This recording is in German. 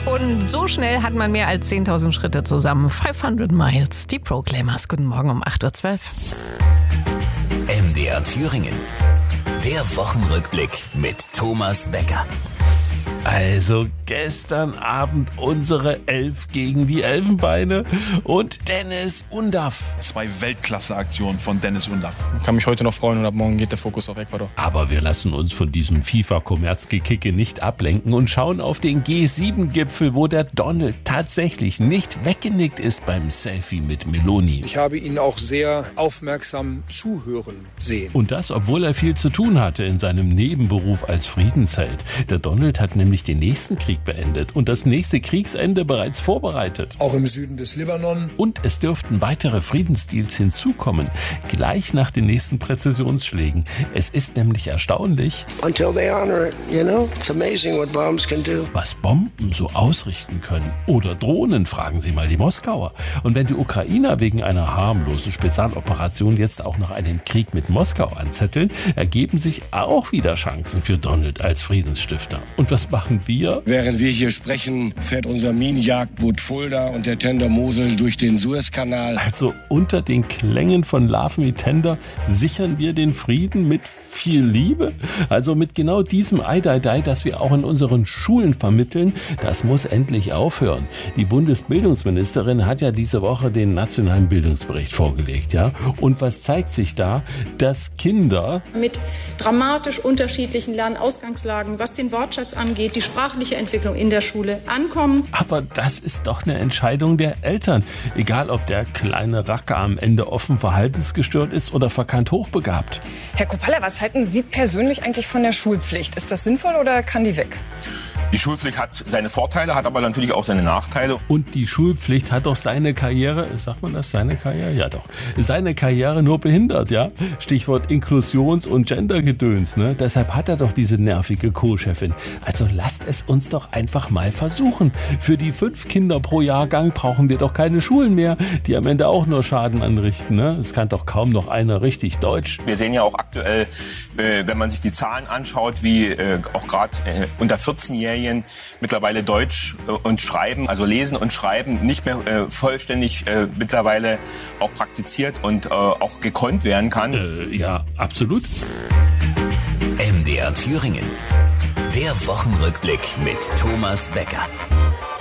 Und so schnell hat man mehr als 10.000 Schritte zusammen. 500 Miles, die Proclaimers. Guten Morgen um 8.12 Uhr. MDR Thüringen. Der Wochenrückblick mit Thomas Becker. Also gestern Abend unsere Elf gegen die Elfenbeine und Dennis Undaff. 2 Weltklasse-Aktionen von Dennis Undaff. Ich kann mich heute noch freuen und ab morgen geht der Fokus auf Ecuador. Aber wir lassen uns von diesem FIFA-Kommerzgekicke nicht ablenken und schauen auf den G7-Gipfel, wo der Donald tatsächlich nicht weggenickt ist beim Selfie mit Meloni. Ich habe ihn auch sehr aufmerksam zuhören sehen. Und das, obwohl er viel zu tun hatte in seinem Nebenberuf als Friedensheld. Der Donald hat nämlich den nächsten Krieg beendet und das nächste Kriegsende bereits vorbereitet. Auch im Süden des Libanon. Und es dürften weitere Friedensdeals hinzukommen, gleich nach den nächsten Präzisionsschlägen. Es ist nämlich erstaunlich, Until they honor it, it's amazing what bombs can do. was Bomben so ausrichten können. Oder Drohnen, fragen Sie mal die Moskauer. Und wenn die Ukrainer wegen einer harmlosen Spezialoperation jetzt auch noch einen Krieg mit Moskau anzetteln, ergeben sich auch wieder Chancen für Donald als Friedensstifter. Und was machen wir? Während wir hier sprechen, fährt unser Minenjagdboot Fulda und der Tender Mosel durch den Suezkanal. Also unter den Klängen von Love Me Tender sichern wir den Frieden mit viel Liebe? Also mit genau diesem Eidai-Dai, das wir auch in unseren Schulen vermitteln, das muss endlich aufhören. Die Bundesbildungsministerin hat ja diese Woche den nationalen Bildungsbericht vorgelegt, ja? Und was zeigt sich da? Dass Kinder mit dramatisch unterschiedlichen Lernausgangslagen, was den Wortschatz angeht, die sprachliche Entwicklung in der Schule ankommen. Aber das ist doch eine Entscheidung der Eltern. Egal, ob der kleine Racker am Ende offen verhaltensgestört ist oder verkannt hochbegabt. Herr Kopalla, was halten Sie persönlich eigentlich von der Schulpflicht? Ist das sinnvoll oder kann die weg? Die Schulpflicht hat seine Vorteile, hat aber natürlich auch seine Nachteile. Und die Schulpflicht hat doch seine Karriere, sagt man das, seine Karriere? Ja doch. Seine Karriere nur behindert, ja? Stichwort Inklusions- und Gendergedöns, ne? Deshalb hat er doch diese nervige Co-Chefin. Also lasst es uns doch einfach mal versuchen. Für die 5 Kinder pro Jahrgang brauchen wir doch keine Schulen mehr, die am Ende auch nur Schaden anrichten, ne? Es kann doch kaum noch einer richtig Deutsch. Wir sehen ja auch aktuell, wenn man sich die Zahlen anschaut, wie auch gerade unter 14-Jährigen mittlerweile Deutsch und Schreiben, also Lesen und Schreiben nicht mehr vollständig mittlerweile auch praktiziert und auch gekonnt werden kann. Ja, absolut. MDR Thüringen. Der Wochenrückblick mit Thomas Becker.